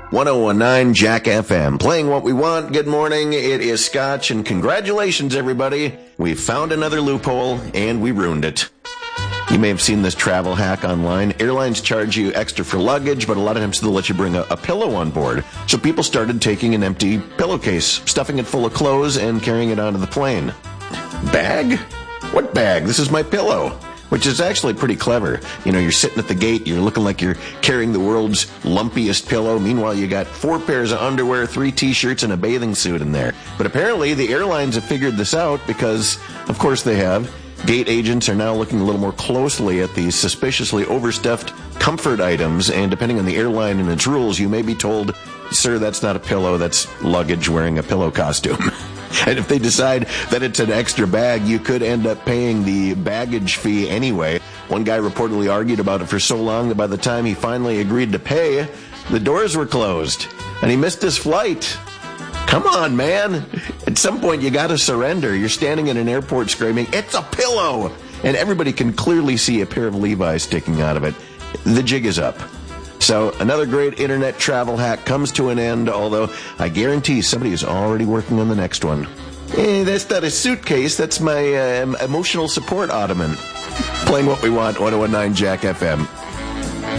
1019 Jack FM, playing what we want. Good morning, it is Scotch, and congratulations, everybody. We found another loophole, and we ruined it. You may have seen this travel hack online. Airlines charge you extra for luggage, but a lot of times they'll let you bring a pillow on board. So people started taking an empty pillowcase, stuffing it full of clothes, and carrying it onto the plane. Bag? What bag? This is my pillow. Which is actually pretty clever. You know, you're sitting at the gate, you're looking like you're carrying the world's lumpiest pillow. Meanwhile, you got 4 pairs of underwear, 3 t-shirts, and a bathing suit in there. But apparently, the airlines have figured this out because, of course they have. Gate agents are now looking a little more closely at these suspiciously overstuffed comfort items, and depending on the airline and its rules, you may be told, sir, that's not a pillow, that's luggage wearing a pillow costume. And if they decide that it's an extra bag, you could end up paying the baggage fee anyway. One guy reportedly argued about it for so long that by the time he finally agreed to pay, the doors were closed, and he missed his flight. Come on, man. At some point, you gotta surrender. You're standing in an airport screaming, it's a pillow! And everybody can clearly see a pair of Levi's sticking out of it. The jig is up. So another great internet travel hack comes to an end, although I guarantee somebody is already working on the next one. That's not a suitcase, that's my emotional support ottoman. Playing what we want, 1019 Jack FM.